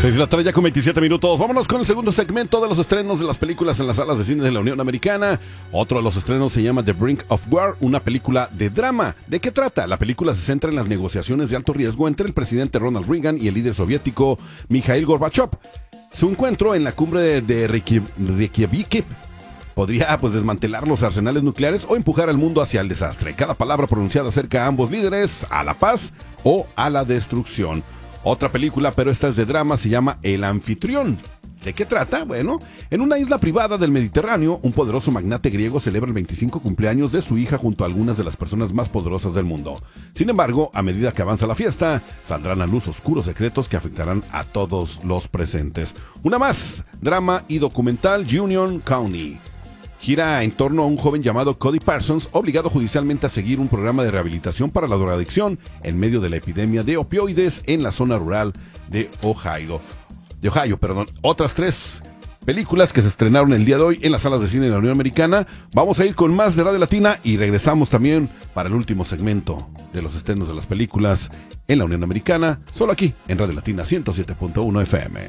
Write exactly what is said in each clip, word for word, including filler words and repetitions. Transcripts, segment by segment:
seis de la tarde ya con veintisiete minutos. Vámonos con el segundo segmento de los estrenos de las películas en las salas de cine de la Unión Americana. Otro de los estrenos se llama The Brink of War, una película de drama. ¿De qué trata? La película se centra en las negociaciones de alto riesgo entre el presidente Ronald Reagan y el líder soviético Mikhail Gorbachev. Su encuentro en la cumbre de, de Reykjavik podría pues desmantelar los arsenales nucleares o empujar al mundo hacia el desastre. Cada palabra pronunciada acerca a ambos líderes a la paz o a la destrucción. Otra película, pero esta es de drama, se llama El Anfitrión. ¿De qué trata? Bueno, en una isla privada del Mediterráneo, un poderoso magnate griego celebra el veinticinco cumpleaños de su hija junto a algunas de las personas más poderosas del mundo. Sin embargo, a medida que avanza la fiesta, saldrán a luz oscuros secretos que afectarán a todos los presentes. Una más, drama y documental, Union County. Gira en torno a un joven llamado Cody Parsons, obligado judicialmente a seguir un programa de rehabilitación para la drogadicción en medio de la epidemia de opioides en la zona rural de Ohio. De Ohio, perdón. Otras tres películas que se estrenaron el día de hoy en las salas de cine de la Unión Americana. Vamos a ir con más de Radio Latina y regresamos también para el último segmento de los estrenos de las películas en la Unión Americana, solo aquí en Radio Latina ciento siete punto uno F M.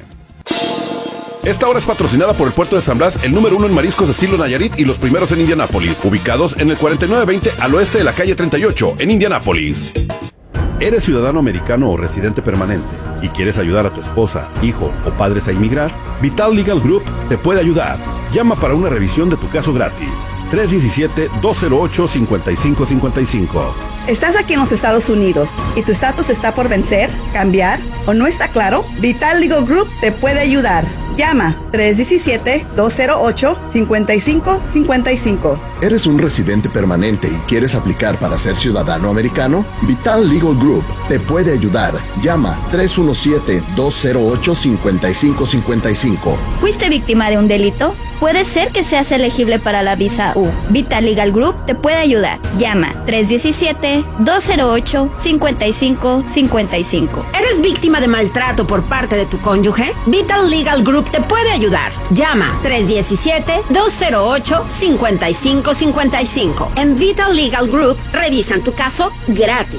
Esta hora es patrocinada por el Puerto de San Blas, el número uno en mariscos de estilo Nayarit y los primeros en Indianápolis, ubicados en el cuarenta y nueve veinte al oeste de la calle treinta y ocho, en Indianápolis. ¿Eres ciudadano americano o residente permanente y quieres ayudar a tu esposa, hijo o padres a inmigrar? Vital Legal Group te puede ayudar. Llama para una revisión de tu caso gratis. tres uno siete, dos cero ocho, cinco cinco cinco cinco. ¿Estás aquí en los Estados Unidos y tu estatus está por vencer, cambiar o no está claro? Vital Legal Group te puede ayudar. Llama tres uno siete, dos cero ocho, cinco cinco cinco cinco. ¿Eres un residente permanente y quieres aplicar para ser ciudadano americano? Vital Legal Group te puede ayudar. Llama tres uno siete, dos cero ocho, cinco cinco cinco cinco. ¿Fuiste víctima de un delito? Puede ser que seas elegible para la visa U. Vital Legal Group te puede ayudar. Llama tres uno siete, dos cero ocho, cinco cinco cinco cinco. ¿Eres víctima de maltrato por parte de tu cónyuge? Vital Legal Group te puede ayudar. Llama tres uno siete, dos cero ocho, cinco cinco cinco cinco. En Vital Legal Group revisan tu caso gratis.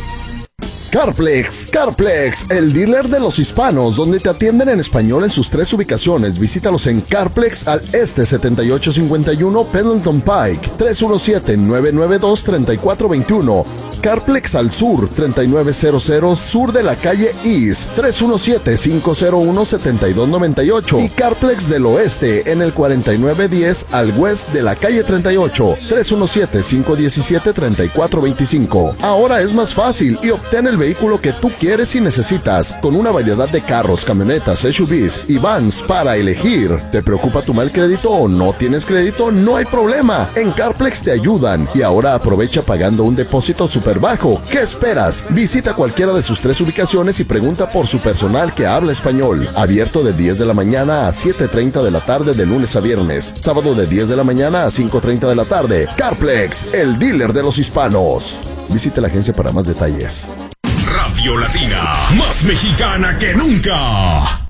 Carplex, Carplex, el dealer de los hispanos, donde te atienden en español en sus tres ubicaciones. Visítalos en Carplex al este setenta y ocho cincuenta y uno Pendleton Pike, tres uno siete, nueve nueve dos, tres cuatro dos uno. Carplex al sur, treinta y nueve cero cero sur de la calle East, tres uno siete, cinco cero uno, siete dos nueve ocho. Y Carplex del oeste en el cuarenta y nueve diez al west de la calle treinta y ocho, tres uno siete, cinco uno siete, tres cuatro dos cinco. Ahora es más fácil y obtén el vehículo que tú quieres y necesitas, con una variedad de carros, camionetas, S U Vs y vans para elegir. ¿Te preocupa tu mal crédito o no tienes crédito? No hay problema, en Carplex te ayudan. Y ahora aprovecha pagando un depósito súper bajo. ¿Qué esperas? Visita cualquiera de sus tres ubicaciones y pregunta por su personal que habla español. Abierto de diez de la mañana a siete treinta de la tarde de lunes a viernes. Sábado de diez de la mañana a cinco treinta de la tarde. Carplex, el dealer de los hispanos. Visite la agencia para más detalles. Radio Latina, más mexicana que nunca.